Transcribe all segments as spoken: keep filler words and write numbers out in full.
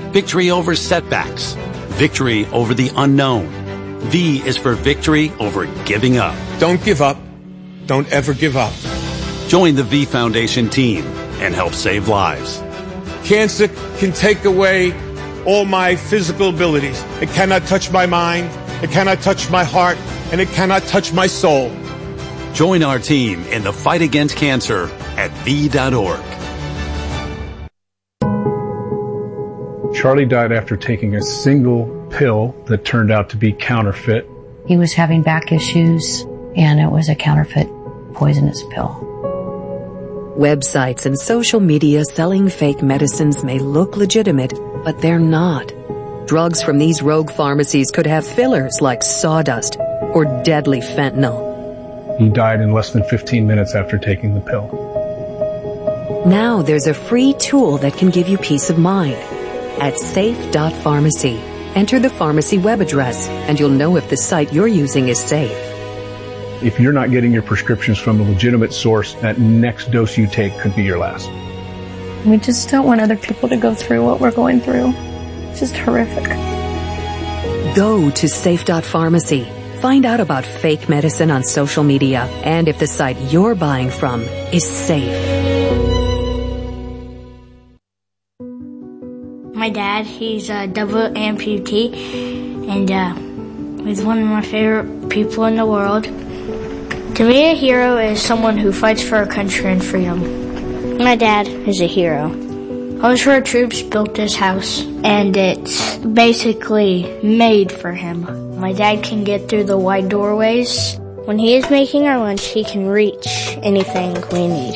victory over setbacks, victory over the unknown. V is for victory over giving up. Don't give up. Don't ever give up. Join the V Foundation team and help save lives. Cancer can take away all my physical abilities. It cannot touch my mind, it cannot touch my heart, and it cannot touch my soul. Join our team in the fight against cancer at V dot org. Charlie died after taking a single pill that turned out to be counterfeit. He was having back issues, and it was a counterfeit poisonous pill. Websites and social media selling fake medicines may look legitimate, but they're not. Drugs from these rogue pharmacies could have fillers like sawdust or deadly fentanyl. He died in less than fifteen minutes after taking the pill. Now there's a free tool that can give you peace of mind. At safe dot pharmacy, enter the pharmacy web address, and you'll know if the site you're using is safe. If you're not getting your prescriptions from a legitimate source, that next dose you take could be your last. We just don't want other people to go through what we're going through. It's just horrific. Go to safe dot pharmacy. Find out about fake medicine on social media and if the site you're buying from is safe. My dad, he's a double amputee, and uh, he's one of my favorite people in the world. To me, a hero is someone who fights for our country and freedom. My dad is a hero. Homes for Our Troops built this house, and it's basically made for him. My dad can get through the wide doorways. When he is making our lunch, he can reach anything we need.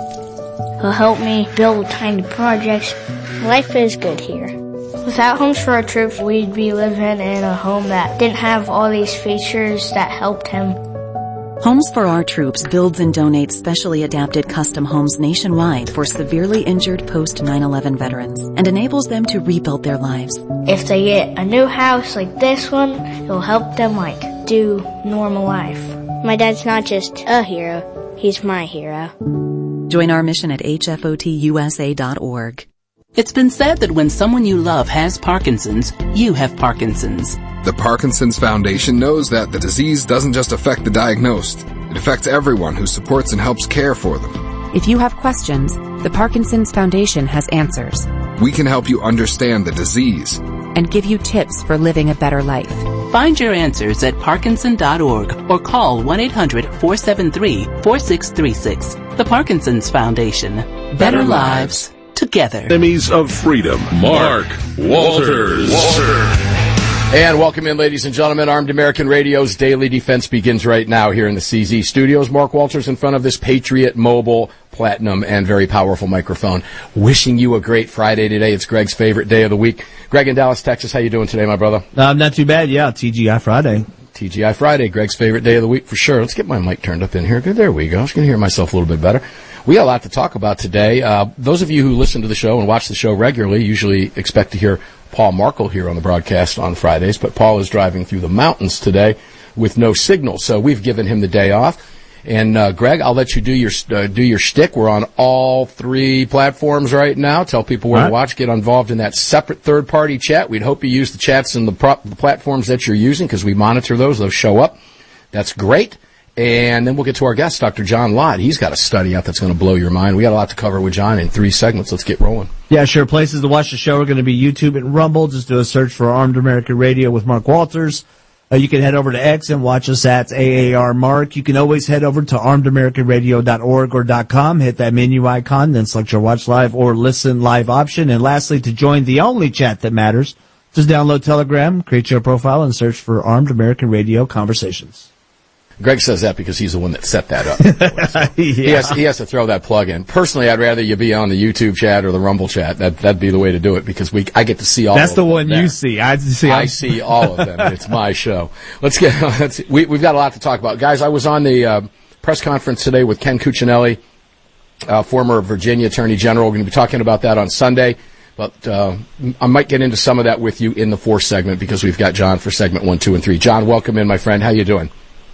He'll help me build tiny projects. Life is good here. Without Homes for Our Troops, we'd be living in a home that didn't have all these features that helped him. Homes for Our Troops builds and donates specially adapted custom homes nationwide for severely injured post nine eleven veterans and enables them to rebuild their lives. If they get a new house like this one, it'll help them like do normal life. My dad's not just a hero, he's my hero. Join our mission at H F O T U S A dot org. It's been said that when someone you love has Parkinson's, you have Parkinson's. The Parkinson's Foundation knows that the disease doesn't just affect the diagnosed. It affects everyone who supports and helps care for them. If you have questions, the Parkinson's Foundation has answers. We can help you understand the disease and give you tips for living a better life. Find your answers at Parkinson dot org or call one eight hundred four seven three four six three six. The Parkinson's Foundation. Better, better lives. Together. Enemies of Freedom, Mark Walters. Walter. And welcome in, ladies and gentlemen. Armed American Radio's Daily Defense begins right now here in the C Z studios. Mark Walters in front of this Patriot Mobile Platinum and very powerful microphone. Wishing you a great Friday today. It's Greg's favorite day of the week. Greg in Dallas, Texas, how you doing today, my brother? Uh, not too bad, yeah. T G I Friday. T G I Friday, Greg's favorite day of the week for sure. Let's get my mic turned up in here. Good, there we go. I was going to hear myself a little bit better. We got a lot to talk about today. Uh, those of you who listen to the show and watch the show regularly usually expect to hear Paul Markle here on the broadcast on Fridays, but Paul is driving through the mountains today with no signal, so we've given him the day off. And uh, Greg, I'll let you do your uh, do your shtick. We're on all three platforms right now. Tell people where right. to watch. Get involved in that separate third-party chat. We'd hope you use the chats and the, prop, the platforms that you're using because we monitor those. Those show up. That's great. And then we'll get to our guest, Doctor John Lott. He's got a study out that's going to blow your mind. We got a lot to cover with John in three segments. Let's get rolling. Yeah, sure. Places to watch the show are going to be YouTube and Rumble. Just do a search for Armed American Radio with Mark Walters. Uh, you can head over to X and watch us at A A R Mark. You can always head over to armed american radio dot org or .com. Hit that menu icon, then select your watch live or listen live option. And lastly, to join the only chat that matters, just download Telegram, create your profile, and search for Armed American Radio Conversations. Greg says that because he's the one that set that up. So yeah. he, has, he has to throw that plug in. Personally, I'd rather you be on the YouTube chat or the Rumble chat. That, that'd be the way to do it because we, I get to see all That's of them. That's the one there. you see. I see, I see all of them. It's my show. Let's get, let's, we, we've got a lot to talk about. Guys, I was on the uh, press conference today with Ken Cuccinelli, uh, former Virginia Attorney General. We're going to be talking about that on Sunday. But uh, I might get into some of that with you in the fourth segment because we've got John for segment one, two, and three. John, welcome in, my friend. How you doing?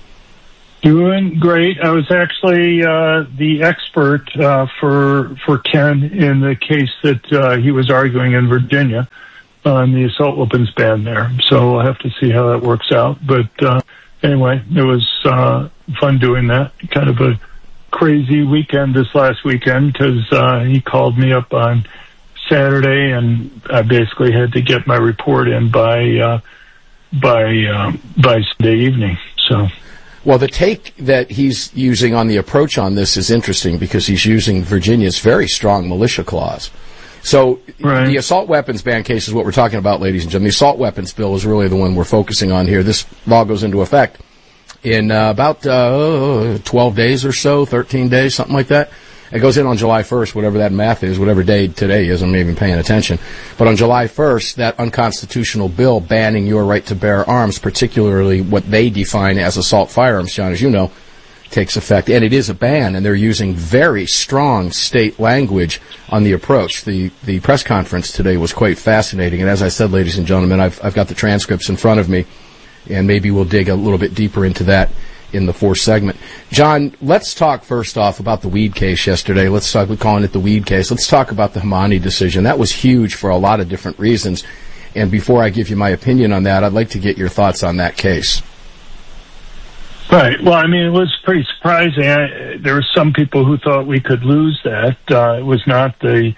Doing great. I was actually uh, the expert uh, for for Ken in the case that uh, he was arguing in Virginia. on the assault weapons ban there. So we'll have to see how that works out. But uh, anyway, it was uh, fun doing that. Kind of a crazy weekend this last weekend because uh, he called me up on Saturday, and I basically had to get my report in by uh, by uh, by Sunday evening. So. Well, the take that he's using on the approach on this is interesting because he's using Virginia's very strong militia clause. So right. The assault weapons ban case is what we're talking about, ladies and gentlemen. The assault weapons bill is really the one we're focusing on here. This law goes into effect in uh, about uh, twelve days or so, thirteen days, something like that. It goes in on July first, whatever that math is, whatever day today is. I'm not even paying attention. But on July first, that unconstitutional bill banning your right to bear arms, particularly what they define as assault firearms, John, as you know, takes effect. And it is a ban, and they're using very strong state language on the approach. The the press conference today was quite fascinating. And as I said, ladies and gentlemen, I've, I've got the transcripts in front of me, and maybe we'll dig a little bit deeper into that in the fourth segment. John, let's talk first off about the Weed case yesterday. Let's talk, we're calling it the Weed case. Let's talk about the Hamani decision. That was huge for a lot of different reasons. And before I give you my opinion on that, I'd like to get your thoughts on that case. Right. Well, I mean, it was pretty surprising. I, there were some people who thought we could lose that. Uh, it was not the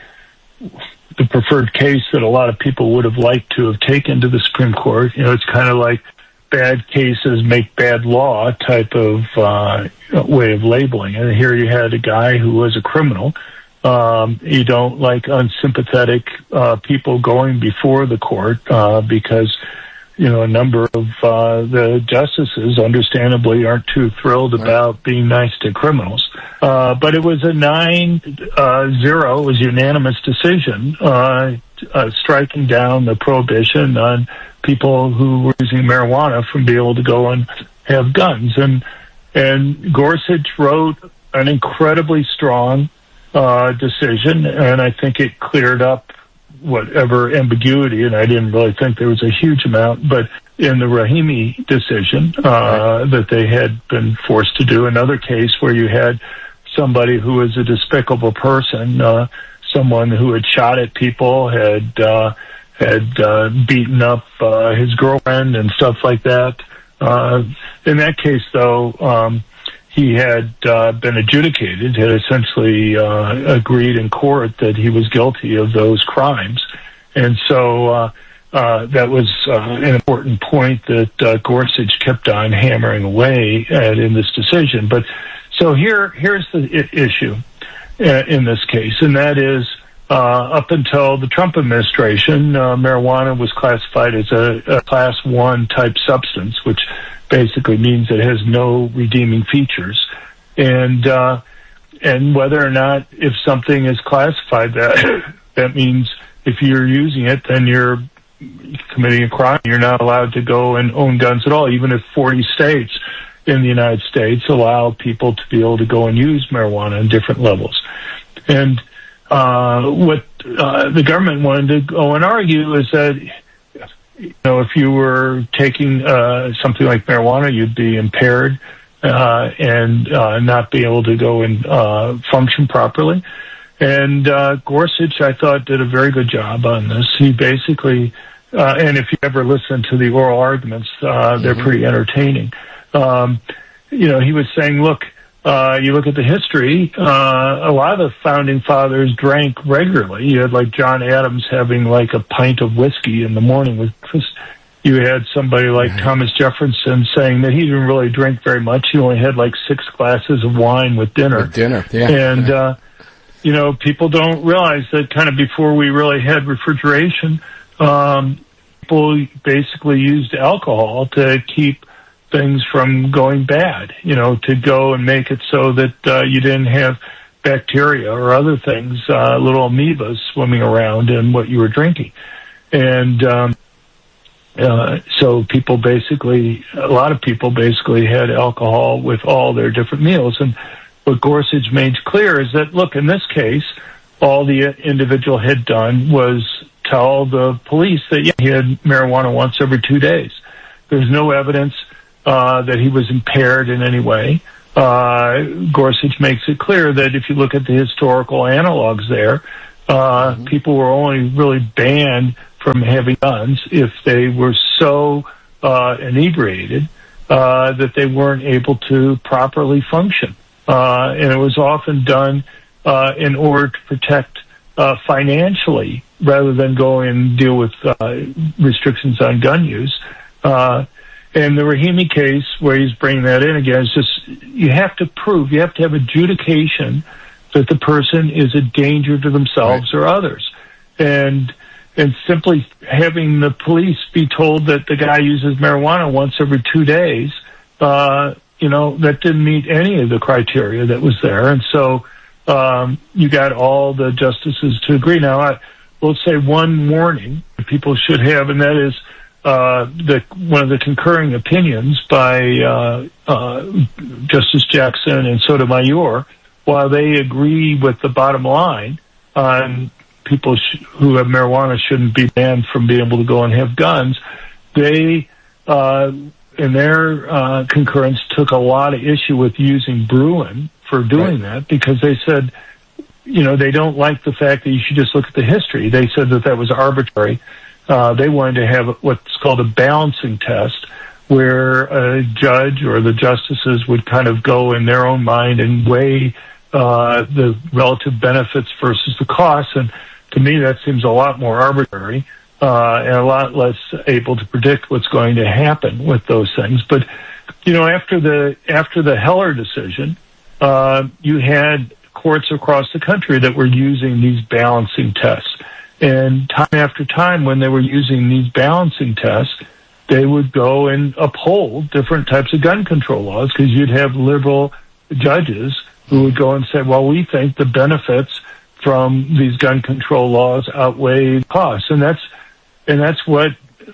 the preferred case that a lot of people would have liked to have taken to the Supreme Court. You know, it's kind of like bad cases make bad law type of uh, way of labeling. And here you had a guy who was a criminal. Um, you don't like unsympathetic uh, people going before the court uh, because, you know, a number of uh, the justices understandably aren't too thrilled about being nice to criminals. Uh, but it was a nine uh, zero, it was a unanimous decision, uh, uh, striking down the prohibition on people who were using marijuana from being able to go and have guns. And and Gorsuch wrote an incredibly strong uh, decision, and I think it cleared up whatever ambiguity, and I didn't really think there was a huge amount, but in the Rahimi decision uh, that they had been forced to do, another case where you had somebody who was a despicable person, uh, someone who had shot at people, had uh, had uh, beaten up uh, his girlfriend and stuff like that. Uh, in that case, though, um, he had uh, been adjudicated, had essentially uh, agreed in court that he was guilty of those crimes. And so uh, uh, that was uh, an important point that uh, Gorsuch kept on hammering away at in this decision. But so here, here's the I- issue uh, in this case, and that is, Uh, up until the Trump administration, uh, marijuana was classified as a, a class one type substance, which basically means it has no redeeming features. And, uh, and whether or not, if something is classified that, that means if you're using it, then you're committing a crime. You're not allowed to go and own guns at all, even if forty states in the United States allow people to be able to go and use marijuana on different levels. And Uh, what uh, the government wanted to go and argue is that, you know, if you were taking uh, something like marijuana, you'd be impaired uh, and uh, not be able to go and uh, function properly. And uh, Gorsuch, I thought, did a very good job on this. He basically, uh, and if you ever listen to the oral arguments, uh, they're mm-hmm. pretty entertaining. Um, you know, he was saying, look, Uh, you look at the history, uh, a lot of the founding fathers drank regularly. You had like John Adams having like a pint of whiskey in the morning with you had somebody like mm-hmm. Thomas Jefferson saying that he didn't really drink very much. He only had like six glasses of wine with dinner. With dinner, yeah. And, yeah. uh, you know, people don't realize that kind of before we really had refrigeration, um, people basically used alcohol to keep things from going bad, you know, to go and make it so that uh, you didn't have bacteria or other things, uh, little amoebas swimming around in what you were drinking. And um, uh, so people basically, a lot of people basically had alcohol with all their different meals. And what Gorsuch made clear is that, look, in this case, all the individual had done was tell the police that yeah, he had marijuana once every two days. There's no evidence Uh, that he was impaired in any way. Uh, Gorsuch makes it clear that if you look at the historical analogs there, uh, mm-hmm. people were only really banned from having guns if they were so uh, inebriated uh, that they weren't able to properly function. Uh, and it was often done uh, in order to protect uh, financially rather than go and deal with uh, restrictions on gun use. Uh, and the Rahimi case, where he's bringing that in again, is just, you have to prove, you have to have adjudication that the person is a danger to themselves right. or others. And and simply having the police be told that the guy uses marijuana once every two days, uh, you know, that didn't meet any of the criteria that was there. And so um, you got all the justices to agree. Now, I will say one warning that people should have, and that is uh, the one of the concurring opinions by uh, uh, Justice Jackson and Sotomayor. While they agree with the bottom line on people sh- who have marijuana shouldn't be banned from being able to go and have guns, they, uh, in their uh, concurrence, took a lot of issue with using Bruin for doing right. that, because they said, you know, they don't like the fact that you should just look at the history. They said that that was arbitrary. Uh, they wanted to have what's called a balancing test, where a judge or the justices would kind of go in their own mind and weigh uh, the relative benefits versus the costs. And to me, that seems a lot more arbitrary uh, and a lot less able to predict what's going to happen with those things. But, you know, after the after the Heller decision, uh, you had courts across the country that were using these balancing tests. And time after time, when they were using these balancing tests, they would go and uphold different types of gun control laws, because you'd have liberal judges who would go and say, well, we think the benefits from these gun control laws outweigh the costs. And that's, and that's what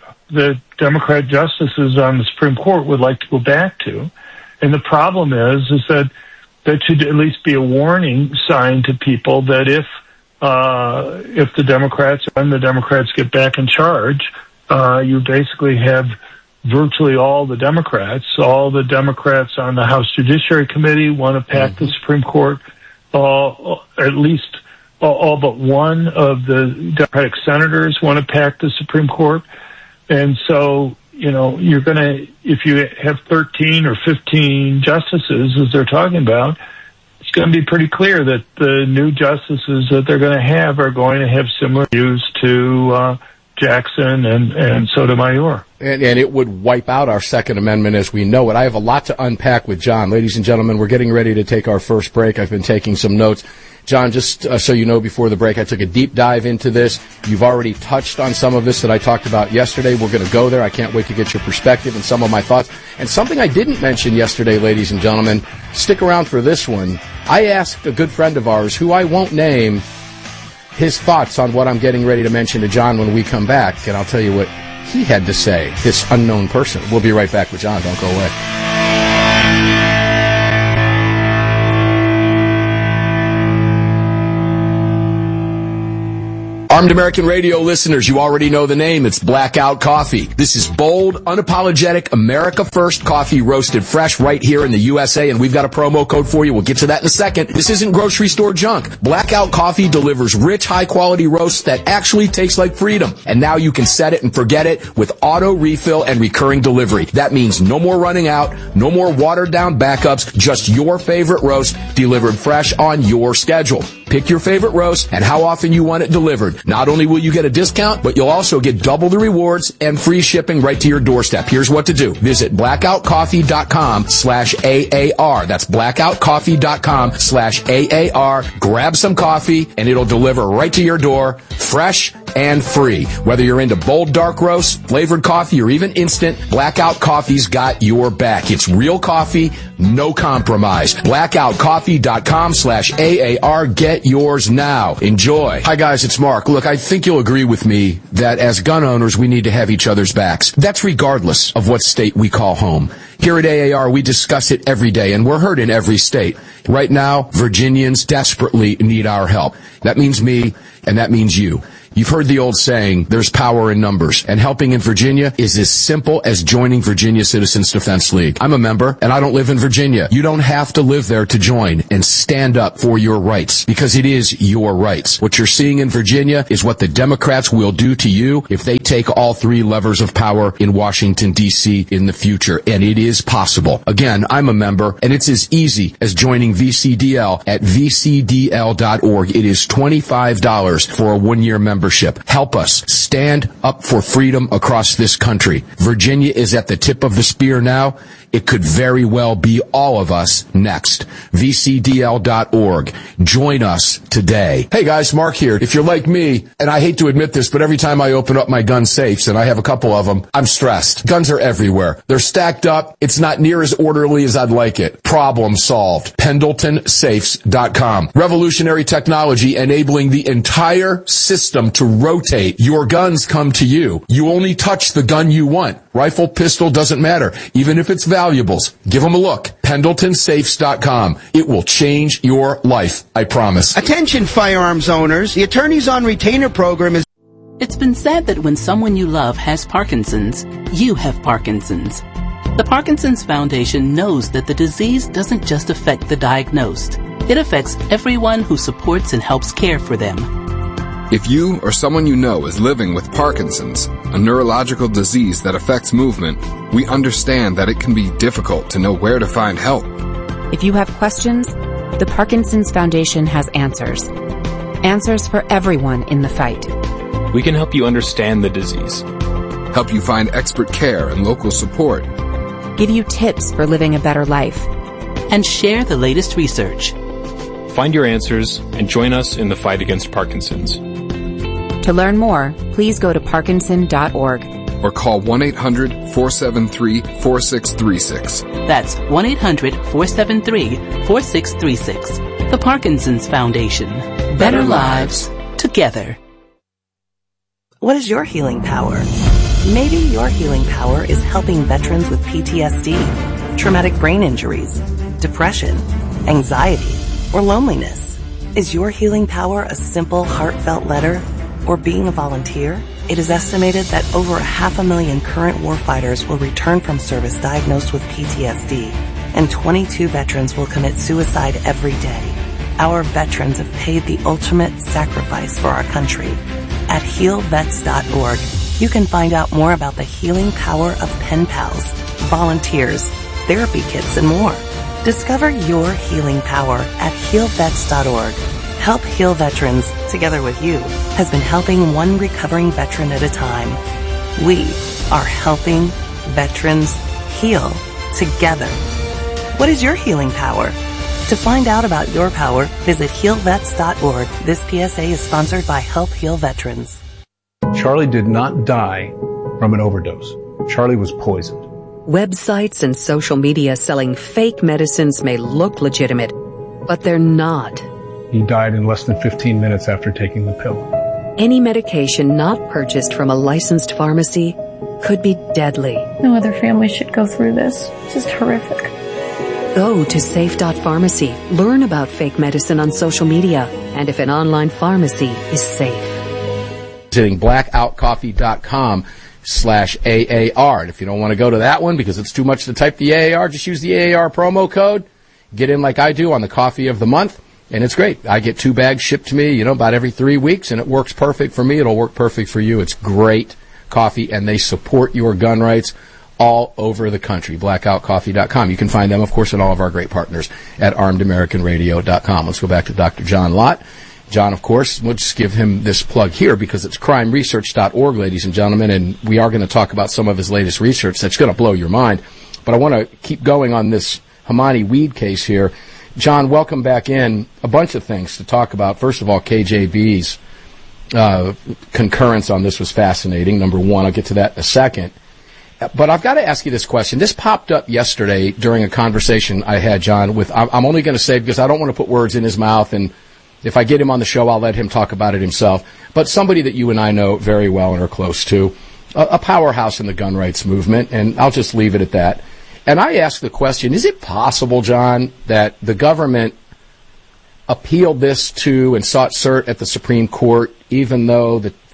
the Democrat justices on the Supreme Court would like to go back to. And the problem is, is that that should at least be a warning sign to people that if, uh, if the Democrats, when the Democrats get back in charge, uh, you basically have virtually all the Democrats, all the Democrats on the House Judiciary Committee want to pack mm-hmm. the Supreme Court, uh, at least all, all but one of the Democratic senators want to pack the Supreme Court. And so, you know, you're going to, if you have thirteen or fifteen justices, as they're talking about, it's going to be pretty clear that the new justices that they're going to have are going to have similar views to uh, Jackson and, and Sotomayor. And, and it would wipe out our Second Amendment as we know it. I have a lot to unpack with John. Ladies and gentlemen, we're getting ready to take our first break. I've been taking some notes. John, just uh, so you know, before the break, I took a deep dive into this. You've already touched on some of this that I talked about yesterday. We're going to go there. I can't wait to get your perspective and some of my thoughts. And something I didn't mention yesterday, ladies and gentlemen, stick around for this one. I asked a good friend of ours, who I won't name, his thoughts on what I'm getting ready to mention to John when we come back, and I'll tell you what he had to say, this unknown person. We'll be right back with John. Don't go away. Armed American Radio listeners, you already know the name. It's Blackout Coffee. This is bold, unapologetic, America First coffee roasted fresh right here in the U S A, and we've got a promo code for you. We'll get to that in a second. This isn't grocery store junk. Blackout Coffee delivers rich, high-quality roasts that actually taste like freedom. And now you can set it and forget it with auto refill and recurring delivery. That means no more running out, no more watered-down backups, just your favorite roast delivered fresh on your schedule. Pick your favorite roast and how often you want it delivered. Not only will you get a discount, but you'll also get double the rewards and free shipping right to your doorstep. Here's what to do. Visit blackoutcoffee.com slash AAR. That's blackoutcoffee.com slash AAR. Grab some coffee and it'll deliver right to your door, fresh and free. Whether you're into bold dark roast, flavored coffee, or even instant, Blackout Coffee's got your back. It's real coffee, no compromise. blackoutcoffee.com slash AAR. Get yours now. Enjoy. Hi guys, it's Mark. Look, I think you'll agree with me that as gun owners, we need to have each other's backs. That's regardless of what state we call home. Here at A A R, we discuss it every day, and we're heard in every state. Right now, Virginians desperately need our help. That means me, and that means you. You've heard the old saying, there's power in numbers, and helping in Virginia is as simple as joining Virginia Citizens Defense League. I'm a member, and I don't live in Virginia. You don't have to live there to join and stand up for your rights, because it is your rights. What you're seeing in Virginia is what the Democrats will do to you if they take all three levers of power in Washington, D C in the future, and it is possible. Again, I'm a member, and it's as easy as joining V C D L at v c d l dot org. It is twenty-five dollars for a one-year membership. Help us stand up for freedom across this country. Virginia is at the tip of the spear now. It could very well be all of us next. v c d l dot org. Join us today. Hey guys, Mark here. If you're like me, and I hate to admit this, but every time I open up my gun safes, and I have a couple of them, I'm stressed. Guns are everywhere. They're stacked up. It's not near as orderly as I'd like it. Problem solved. Pendleton Safes dot com. Revolutionary technology enabling the entire system to rotate. Your guns come to you. You only touch the gun you want. Rifle, pistol, doesn't matter. Even if it's valuables, give them a look. Pendleton Safes dot com. It will change your life, I promise. Attention firearms owners, the Attorneys on Retainer program is... It's been said that when someone you love has Parkinson's, you have Parkinson's. The Parkinson's Foundation knows that the disease doesn't just affect the diagnosed. It affects everyone who supports and helps care for them. If you or someone you know is living with Parkinson's, a neurological disease that affects movement, we understand that it can be difficult to know where to find help. If you have questions, the Parkinson's Foundation has answers. Answers for everyone in the fight. We can help you understand the disease. Help you find expert care and local support. Give you tips for living a better life. And share the latest research. Find your answers and join us in the fight against Parkinson's. To learn more, please go to parkinson dot org. Or call one eight hundred four seven three four six three six. That's one eight hundred four seven three four six three six. The Parkinson's Foundation. Better lives together. What is your healing power? Maybe your healing power is helping veterans with P T S D, traumatic brain injuries, depression, anxiety, or loneliness. Is your healing power a simple, heartfelt letter or being a volunteer? It is estimated that over a half a million current warfighters will return from service diagnosed with P T S D, and twenty-two veterans will commit suicide every day. Our veterans have paid the ultimate sacrifice for our country. At heal vets dot org, you can find out more about the healing power of pen pals, volunteers, therapy kits, and more. Discover your healing power at heal vets dot org. Help Heal Veterans, together with you, has been helping one recovering veteran at a time. We are helping veterans heal together. What is your healing power? To find out about your power, visit heal vets dot org. This P S A is sponsored by Help Heal Veterans. Charlie did not die from an overdose. Charlie was poisoned. Websites and social media selling fake medicines may look legitimate, but they're not. He died in less than fifteen minutes after taking the pill. Any medication not purchased from a licensed pharmacy could be deadly. No other family should go through this. This is horrific. Go to safe dot pharmacy. Learn about fake medicine on social media and if an online pharmacy is safe. Visiting blackout coffee dot com slash A A R. And if you don't want to go to that one because it's too much to type the A A R, just use the A A R promo code. Get in like I do on the coffee of the month. And it's great. I get two bags shipped to me, you know, about every three weeks, and it works perfect for me. It'll work perfect for you. It's great coffee, and they support your gun rights all over the country. blackout coffee dot com. You can find them, of course, and all of our great partners at armed american radio dot com. Let's go back to Doctor John Lott. John, of course, we'll just give him this plug here because it's crime research dot org, ladies and gentlemen, and we are going to talk about some of his latest research that's going to blow your mind. But I want to keep going on this Hamani weed case here. John, welcome back in. A bunch of things to talk about. First of all, K J B's uh, concurrence on this was fascinating. Number one, I'll get to that in a second. But I've got to ask you this question. This popped up yesterday during a conversation I had, John, with, I'm only going to say because I don't want to put words in his mouth, and if I get him on the show, I'll let him talk about it himself. But somebody that you and I know very well and are close to, a, a powerhouse in the gun rights movement, and I'll just leave it at that. And I ask the question, is it possible, John, that the government appealed this to and sought cert at the Supreme Court, even though the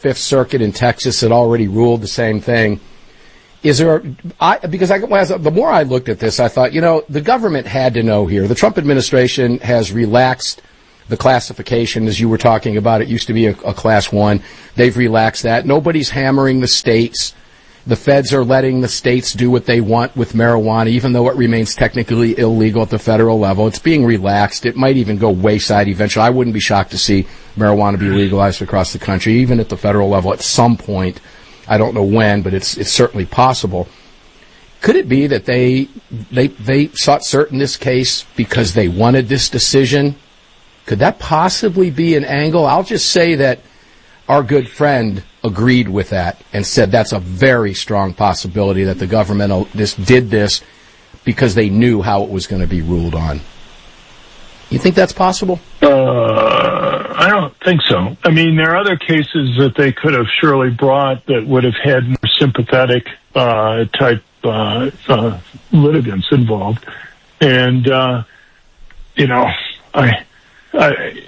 Fifth Circuit in Texas had already ruled the same thing. Is there, I, because I, as, the more I looked at this, I thought, you know, the government had to know here. The Trump administration has relaxed the classification, as you were talking about. It used to be a, a class one. They've relaxed that. Nobody's hammering the states. The feds are letting the states do what they want with marijuana, even though it remains technically illegal at the federal level. It's being relaxed. It might even go wayside eventually. I wouldn't be shocked to see marijuana be legalized across the country, even at the federal level at some point. I don't know when, but it's it's certainly possible. Could it be that they they they sought cert in this case because they wanted this decision? Could that possibly be an angle? I'll just say that our good friend agreed with that and said that's a very strong possibility that the government this did this because they knew how it was going to be ruled on. You think that's possible? Uh, I don't think so. I mean, there are other cases that they could have surely brought that would have had more sympathetic uh, type uh, uh, litigants involved. And, uh, you know, I, I,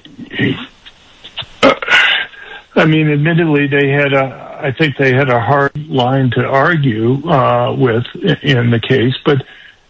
I mean, admittedly, they had a, I think they had a hard line to argue uh, with in the case. But,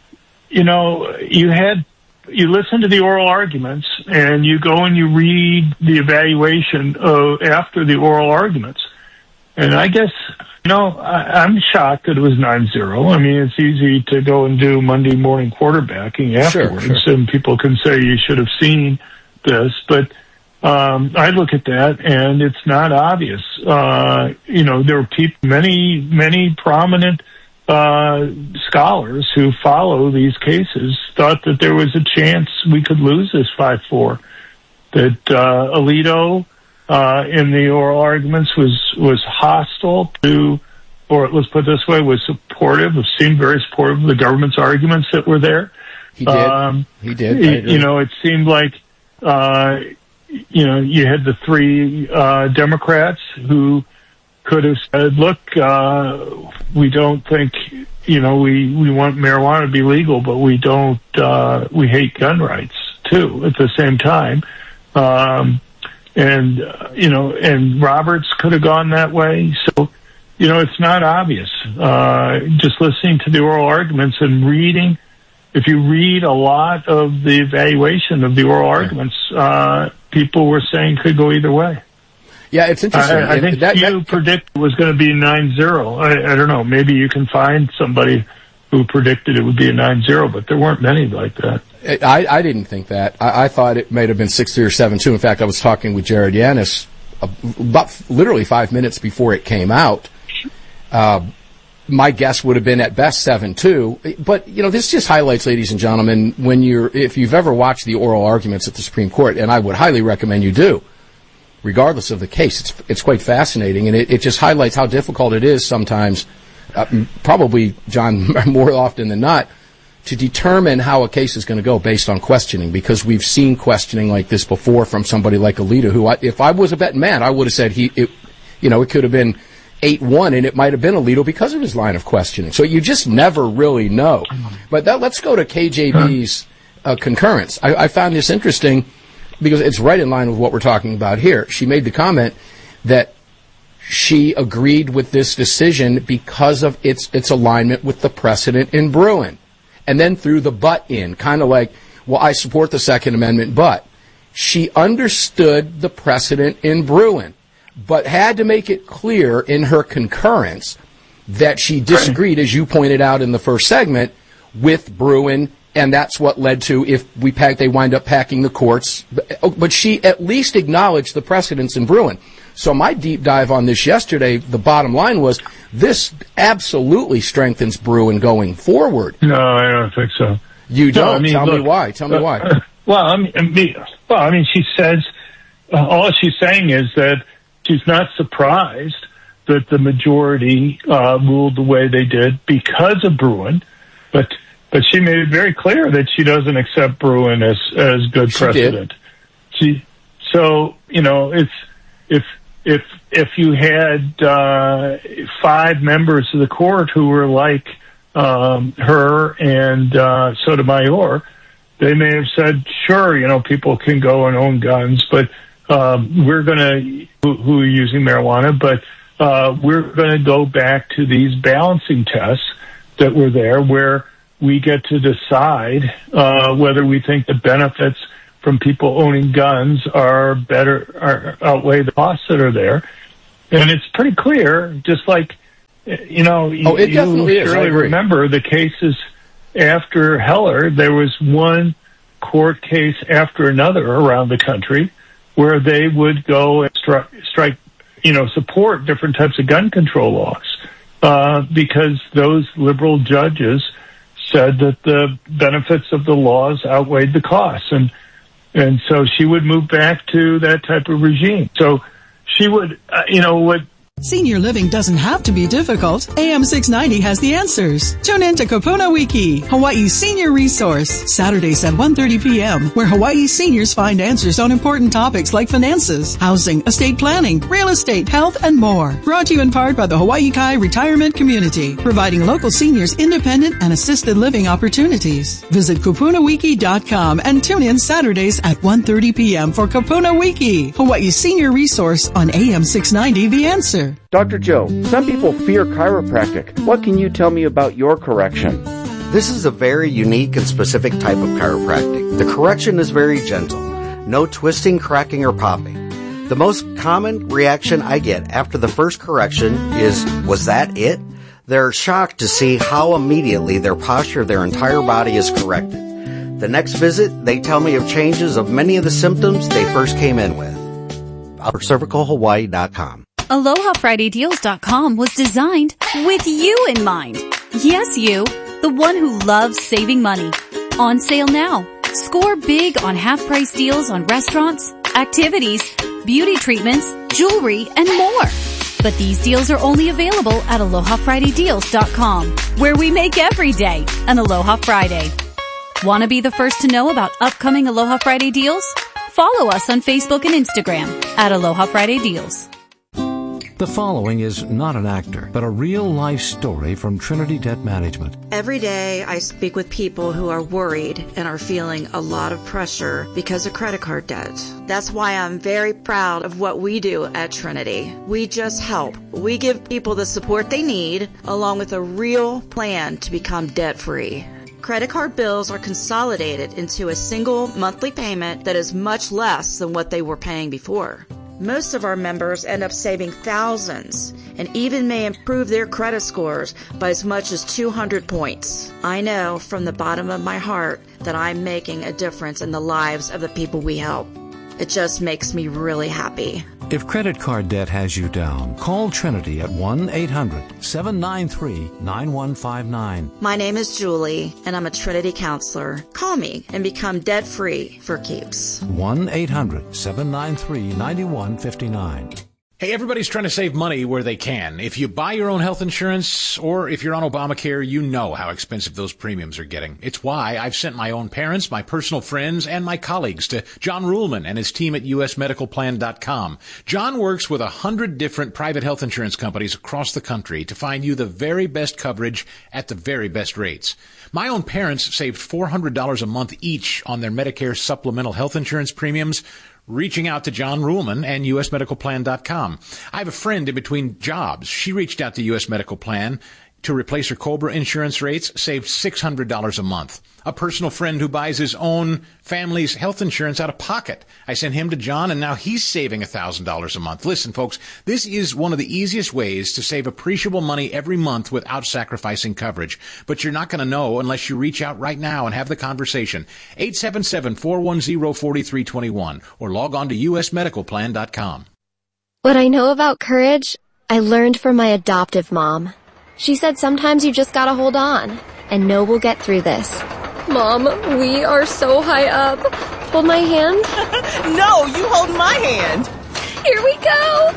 you know, you had You listen to the oral arguments, and you go and you read the evaluation of, after the oral arguments. And I guess, you know, I, I'm shocked that it was nine zero. I mean, it's easy to go and do Monday morning quarterbacking afterwards, sure, sure. and people can say you should have seen this. But um, I look at that, and it's not obvious. Uh, you know, there were people, many, many prominent Uh, scholars who follow these cases thought that there was a chance we could lose this five four. That uh, Alito, uh, in the oral arguments, was was hostile to, or let's put it this way, was supportive, seemed very supportive of the government's arguments that were there. He did. Um, he did. You, you know, it seemed like, uh, you know, you had the three uh, Democrats who could have said, look, uh, we don't think, you know, we, we want marijuana to be legal, but we don't, uh, we hate gun rights too at the same time. Um, and, uh, you know, and Roberts could have gone that way. So, you know, it's not obvious. Uh, just listening to the oral arguments and reading, if you read a lot of the evaluation of the oral arguments, uh, people were saying could go either way. Yeah, it's interesting. I, I think that, you that, predicted it was going to be nine zero. I, I don't know. Maybe you can find somebody who predicted it would be a nine zero, but there weren't many like that. I, I didn't think that. I, I thought it might have been six three or seven two. In fact, I was talking with Jared Yanis about literally five minutes before it came out. Uh, my guess would have been at best seven two. But, you know, this just highlights, ladies and gentlemen, when you're, if you've ever watched the oral arguments at the Supreme Court, and I would highly recommend you do, regardless of the case, it's it's quite fascinating, and it, it just highlights how difficult it is sometimes, uh, probably, John, more often than not, to determine how a case is going to go based on questioning, because we've seen questioning like this before from somebody like Alito, who, I, if I was a betting man, I would have said he, it, you know, it could have been eight one, and it might have been Alito because of his line of questioning. So you just never really know. But that, let's go to K J B's uh, concurrence. I, I found this interesting, because it's right in line with what we're talking about here. She made the comment that she agreed with this decision because of its its alignment with the precedent in Bruen. And then threw the but in, kind of like, well, I support the Second Amendment, but she understood the precedent in Bruen, but had to make it clear in her concurrence that she disagreed, as you pointed out in the first segment, with Bruen. And that's what led to, if we pack, they wind up packing the courts. But she at least acknowledged the precedents in Bruen. So my deep dive on this yesterday, the bottom line was, this absolutely strengthens Bruen going forward. No, I don't think so. You don't? No, I mean, Tell look, me why. Tell me why. Uh, well, I mean, well, I mean, she says, uh, all she's saying is that she's not surprised that the majority uh, ruled the way they did because of Bruen, but But she made it very clear that she doesn't accept Bruen as as good she precedent. Did. She, so you know, it's if if if you had uh, five members of the court who were like um, her and uh, Sotomayor, they may have said, sure, you know, people can go and own guns, but um, we're going to, who, who are using marijuana, but uh, we're going to go back to these balancing tests that were there where we get to decide uh, whether we think the benefits from people owning guns are better, are, outweigh the costs that are there. And it's pretty clear, just like, you know, oh, it you definitely is. surely remember the cases after Heller. There was one court case after another around the country where they would go and strike, strike you know, support different types of gun control laws uh, because those liberal judges said that the benefits of the laws outweighed the costs. And and so she would move back to that type of regime. So she would, uh, you know, what... Senior living doesn't have to be difficult. A M six ninety has the answers. Tune in to Kapuna Wiki, Hawaii's senior resource, Saturdays at one thirty p.m., where Hawaii seniors find answers on important topics like finances, housing, estate planning, real estate, health, and more. Brought to you in part by the Hawaii Kai Retirement Community, providing local seniors independent and assisted living opportunities. Visit kapuna wiki dot com and tune in Saturdays at one thirty p.m. for Kapuna Wiki, Hawaii's senior resource on A M six ninety The Answer. Doctor Joe, some people fear chiropractic. What can you tell me about your correction? This is a very unique and specific type of chiropractic. The correction is very gentle. No twisting, cracking, or popping. The most common reaction I get after the first correction is, was that it? They're shocked to see how immediately their posture of their entire body is corrected. The next visit, they tell me of changes of many of the symptoms they first came in with. upper cervical hawaii dot com. Aloha Friday Deals dot com was designed with you in mind. Yes, you, the one who loves saving money. On sale now. Score big on half-price deals on restaurants, activities, beauty treatments, jewelry, and more. But these deals are only available at Aloha Friday Deals dot com, where we make every day an Aloha Friday. Want to be the first to know about upcoming Aloha Friday deals? Follow us on Facebook and Instagram at Aloha Friday Deals. The following is not an actor, but a real-life story from Trinity Debt Management. Every day I speak with people who are worried and are feeling a lot of pressure because of credit card debt. That's why I'm very proud of what we do at Trinity. We just help. We give people the support they need, along with a real plan to become debt-free. Credit card bills are consolidated into a single monthly payment that is much less than what they were paying before. Most of our members end up saving thousands and even may improve their credit scores by as much as two hundred points. I know from the bottom of my heart that I'm making a difference in the lives of the people we help. It just makes me really happy. If credit card debt has you down, call Trinity at one eight hundred seven nine three nine one five nine. My name is Julie, and I'm a Trinity counselor. Call me and become debt-free for keeps. one eight hundred seven nine three nine one five nine. Hey, everybody's trying to save money where they can. If you buy your own health insurance or if you're on Obamacare, you know how expensive those premiums are getting. It's why I've sent my own parents, my personal friends, and my colleagues to John Ruhlman and his team at U S medical plan dot com. John works with a hundred different private health insurance companies across the country to find you the very best coverage at the very best rates. My own parents saved four hundred dollars a month each on their Medicare supplemental health insurance premiums, reaching out to John Ruhlman and U S medical plan dot com. I have a friend in between jobs. She reached out to U S Medical Plan to replace her COBRA insurance rates, saved six hundred dollars a month. A personal friend who buys his own family's health insurance out of pocket. I sent him to John, and now he's saving one thousand dollars a month. Listen, folks, this is one of the easiest ways to save appreciable money every month without sacrificing coverage. But you're not going to know unless you reach out right now and have the conversation. eight seven seven, four one zero, four three two one or log on to U S medical plan dot com. What I know about courage, I learned from my adoptive mom. She said sometimes you just gotta hold on and know we'll get through this. Mom, we are so high up. Hold my hand. No, you hold my hand. Here we go.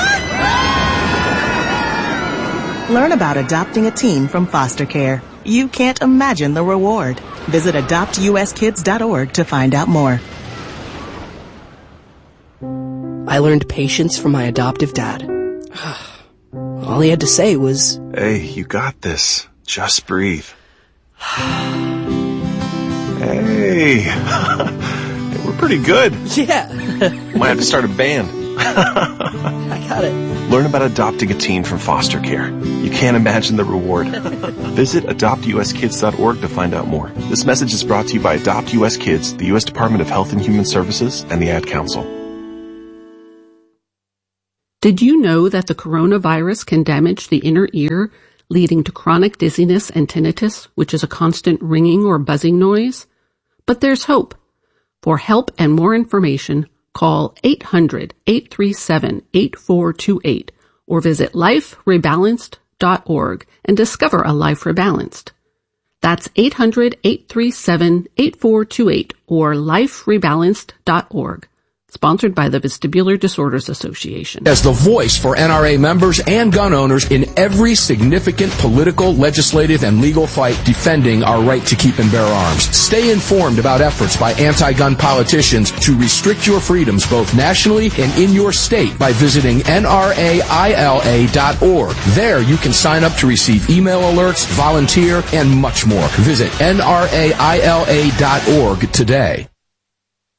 Learn about adopting a teen from foster care. You can't imagine the reward. Visit adopt u s kids dot org to find out more. I learned patience from my adoptive dad. All he had to say was, "Hey, you got this. Just breathe." Hey, We're pretty good. Yeah. Might have to start a band. I got it. Learn about adopting a teen from foster care. You can't imagine the reward. Visit adopt u s kids dot org to find out more. This message is brought to you by Adopt U S Kids, the U S Department of Health and Human Services, and the Ad Council. Did you know that the coronavirus can damage the inner ear, leading to chronic dizziness and tinnitus, which is a constant ringing or buzzing noise? But there's hope. For help and more information, call eight hundred, eight three seven, eight four two eight or visit life rebalanced dot org and discover a life rebalanced. That's eight hundred, eight three seven, eight four two eight or life rebalanced dot org. Sponsored by the Vestibular Disorders Association. As the voice for N R A members and gun owners in every significant political, legislative, and legal fight defending our right to keep and bear arms. Stay informed about efforts by anti-gun politicians to restrict your freedoms both nationally and in your state by visiting N R A I L A dot org. There you can sign up to receive email alerts, volunteer, and much more. Visit N R A I L A dot org today.